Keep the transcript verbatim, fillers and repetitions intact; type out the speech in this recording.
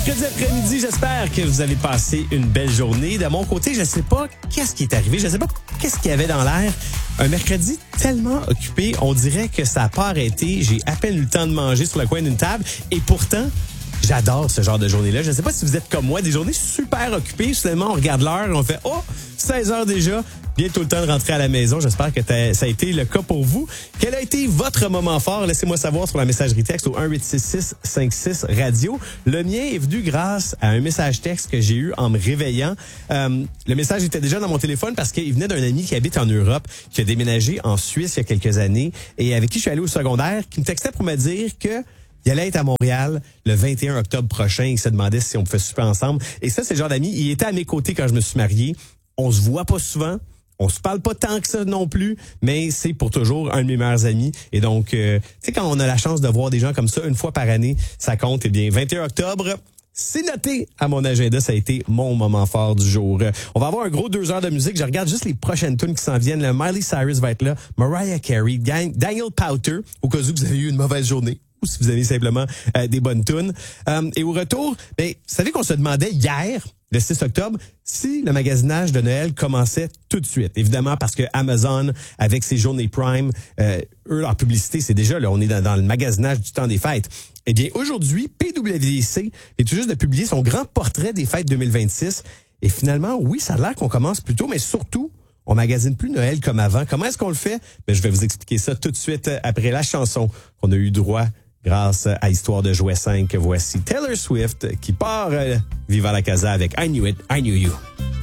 mercredi après-midi, j'espère que vous avez passé une belle journée. De mon côté, je ne sais pas qu'est-ce qui est arrivé, je ne sais pas qu'est-ce qu'il y avait dans l'air. Un mercredi tellement occupé, on dirait que ça n'a pas arrêté. J'ai à peine eu le temps de manger sur le coin d'une table et pourtant, j'adore ce genre de journée-là. Je ne sais pas si vous êtes comme moi, des journées super occupées. Finalement, on regarde l'heure, on fait « Oh, seize heures déjà ». Bientôt le temps de rentrer à la maison. J'espère que ça a été le cas pour vous. Quel a été votre moment fort? Laissez-moi savoir sur la messagerie texte au un huit six six cinq six radio. Le mien est venu grâce à un message texte que j'ai eu en me réveillant. Euh, le message était déjà dans mon téléphone parce qu'il venait d'un ami qui habite en Europe, qui a déménagé en Suisse il y a quelques années et avec qui je suis allé au secondaire, qui me textait pour me dire que il allait être à Montréal le vingt et un octobre prochain. Il se demandait si on pouvait souper ensemble. Et ça, c'est le genre d'ami. Il était à mes côtés quand je me suis marié. On se voit pas souvent. On se parle pas tant que ça non plus, mais c'est pour toujours un de mes meilleurs amis. Et donc, euh, tu sais, quand on a la chance de voir des gens comme ça une fois par année, ça compte. Eh bien, vingt et un octobre, c'est noté à mon agenda. Ça a été mon moment fort du jour. On va avoir un gros deux heures de musique. Je regarde juste les prochaines tunes qui s'en viennent. Le Miley Cyrus va être là, Mariah Carey, Daniel Powter, au cas où vous avez eu une mauvaise journée ou si vous avez simplement euh, des bonnes tunes. Euh, et au retour, ben, vous savez qu'on se demandait hier, le six octobre, si le magasinage de Noël commençait tout de suite. Évidemment, parce que Amazon, avec ses journées Prime, euh, eux, leur publicité, c'est déjà, là, on est dans, dans le magasinage du temps des fêtes. Eh bien, aujourd'hui, P W D C est tout juste de publier son grand portrait des fêtes deux mille vingt-six. Et finalement, oui, ça a l'air qu'on commence plus tôt, mais surtout, on magasine plus Noël comme avant. Comment est-ce qu'on le fait? Ben, je vais vous expliquer ça tout de suite après la chanson qu'on a eu droit grâce à Histoire de jouet cinq. Voici Taylor Swift qui part euh, Viva la Casa avec I Knew It, I Knew You.